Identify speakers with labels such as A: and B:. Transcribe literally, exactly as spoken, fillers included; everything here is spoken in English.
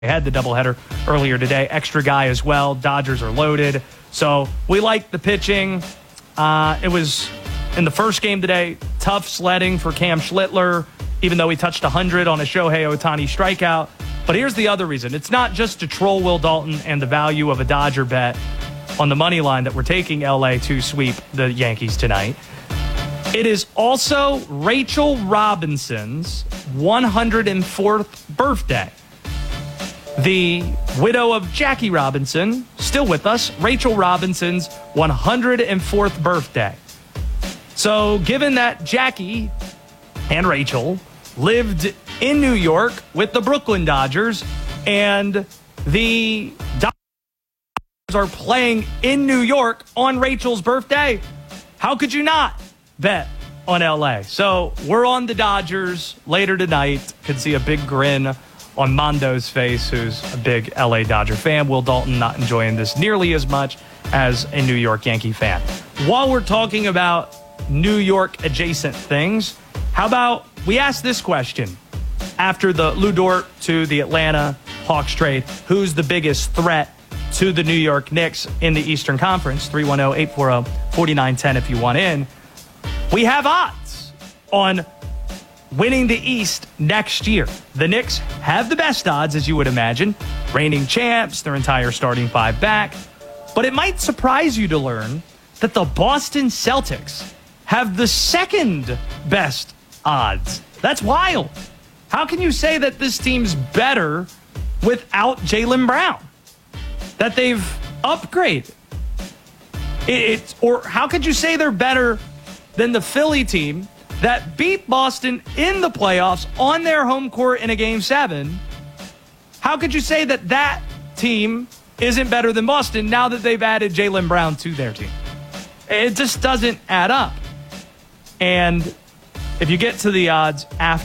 A: They had the doubleheader earlier today. Extra guy as well. Dodgers are loaded. So we like the pitching. Uh, it was in the first game today, tough sledding for Cam Schlittler, even though he touched one hundred on a Shohei Ohtani strikeout. But here's the other reason. It's not just to troll Will Dalton and the value of a Dodger bet on the money line that we're taking L A to sweep the Yankees tonight. It is also Rachel Robinson's one hundred fourth birthday. The widow of Jackie Robinson, still with us, Rachel Robinson's one hundred fourth birthday. So given that Jackie and Rachel lived in New York with the Brooklyn Dodgers, and the Dodgers are playing in New York on Rachel's birthday, how could you not bet on L A? So we're on the Dodgers later tonight. Could see a big grin on Mondo's face, who's a big L A Dodger fan. Will Dalton not enjoying this nearly as much as a New York Yankee fan. While we're talking about New York adjacent things, how about we ask this question? After the Lou Dort to the Atlanta Hawks trade, who's the biggest threat to the New York Knicks in the Eastern Conference? three one zero, eight four zero, four nine one zero if you want in. We have odds on winning the East next year. The Knicks have the best odds, as you would imagine. Reigning champs, their entire starting five back. But it might surprise you to learn that the Boston Celtics have the second best odds. That's wild. How can you say that this team's better without Jaylen Brown? That they've upgraded? It, it, or how could you say they're better than the Philly team that beat Boston in the playoffs on their home court in a game seven? How could you say that that team isn't better than Boston now that they've added Jaylen Brown to their team? It just doesn't add up. And if you get to the odds after